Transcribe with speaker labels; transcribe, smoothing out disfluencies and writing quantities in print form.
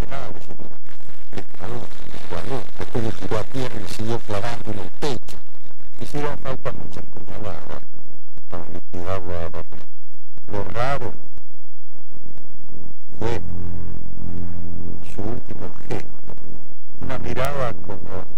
Speaker 1: nada le sirvió. Le disparó, después le tiró a tierra y siguió clavando en el pecho. Hicieron falta muchas puñaladas para liquidarlo a Batman. Lo raro fue su último gesto, una mirada como